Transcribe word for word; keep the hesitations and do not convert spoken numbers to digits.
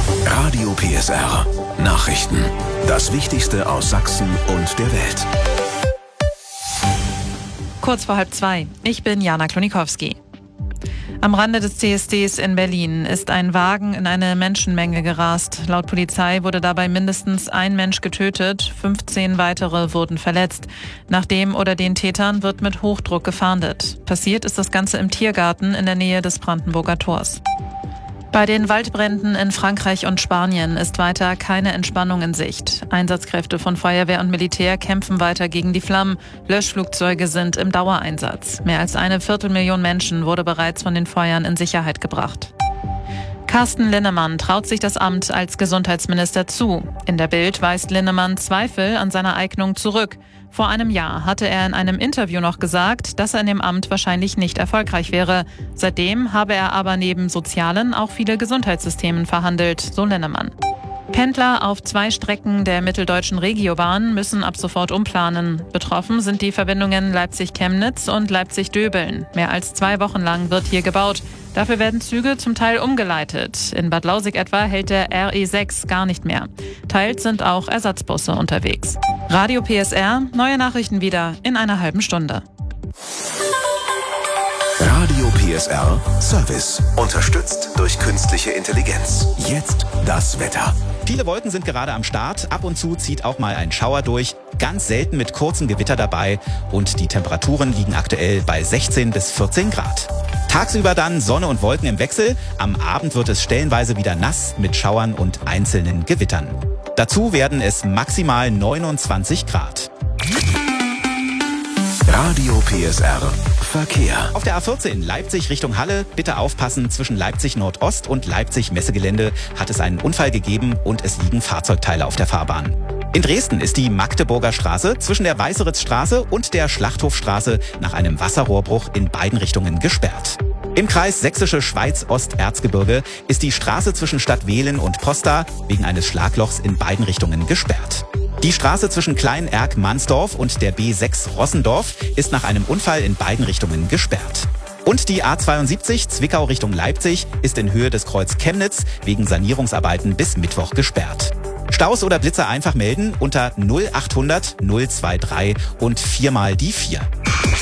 Radio P S R. Nachrichten. Das Wichtigste aus Sachsen und der Welt. Kurz vor halb zwei. Ich bin Jana Klonikowski. Am Rande des C S Ds in Berlin ist ein Wagen in eine Menschenmenge gerast. Laut Polizei wurde dabei mindestens ein Mensch getötet, fünfzehn weitere wurden verletzt. Nach dem oder den Tätern wird mit Hochdruck gefahndet. Passiert ist das Ganze im Tiergarten in der Nähe des Brandenburger Tors. Bei den Waldbränden in Frankreich und Spanien ist weiter keine Entspannung in Sicht. Einsatzkräfte von Feuerwehr und Militär kämpfen weiter gegen die Flammen. Löschflugzeuge sind im Dauereinsatz. Mehr als eine Viertelmillion Menschen wurde bereits von den Feuern in Sicherheit gebracht. Carsten Linnemann traut sich das Amt als Gesundheitsminister zu. In der Bild weist Linnemann Zweifel an seiner Eignung zurück. Vor einem Jahr hatte er in einem Interview noch gesagt, dass er in dem Amt wahrscheinlich nicht erfolgreich wäre. Seitdem habe er aber neben sozialen auch viele Gesundheitssystemen verhandelt, so Linnemann. Pendler auf zwei Strecken der mitteldeutschen Regiobahn müssen ab sofort umplanen. Betroffen sind die Verbindungen Leipzig-Chemnitz und Leipzig-Döbeln. Mehr als zwei Wochen lang wird hier gebaut. Dafür werden Züge zum Teil umgeleitet. In Bad Lausick etwa hält der R E sechs gar nicht mehr. Teils sind auch Ersatzbusse unterwegs. Radio P S R, neue Nachrichten wieder in einer halben Stunde. Radio P S R Service. Unterstützt durch künstliche Intelligenz. Jetzt das Wetter. Viele Wolken sind gerade am Start. Ab und zu zieht auch mal ein Schauer durch. Ganz selten mit kurzem Gewitter dabei. Und die Temperaturen liegen aktuell bei sechzehn bis vierzehn Grad. Tagsüber dann Sonne und Wolken im Wechsel. Am Abend wird es stellenweise wieder nass mit Schauern und einzelnen Gewittern. Dazu werden es maximal neunundzwanzig Grad. Radio P S R Verkehr. Auf der A vierzehn Leipzig Richtung Halle, bitte aufpassen, zwischen Leipzig Nordost und Leipzig Messegelände hat es einen Unfall gegeben und es liegen Fahrzeugteile auf der Fahrbahn. In Dresden ist die Magdeburger Straße zwischen der Weißeritzstraße und der Schlachthofstraße nach einem Wasserrohrbruch in beiden Richtungen gesperrt. Im Kreis Sächsische Schweiz-Osterzgebirge ist die Straße zwischen Stadtwehlen und Posta wegen eines Schlaglochs in beiden Richtungen gesperrt. Die Straße zwischen Klein-Erk-Mansdorf und der B sechs Rossendorf ist nach einem Unfall in beiden Richtungen gesperrt. Und die A zweiundsiebzig Zwickau Richtung Leipzig ist in Höhe des Kreuz Chemnitz wegen Sanierungsarbeiten bis Mittwoch gesperrt. Staus oder Blitzer einfach melden unter null achthundert null drei drei und viermal die vier.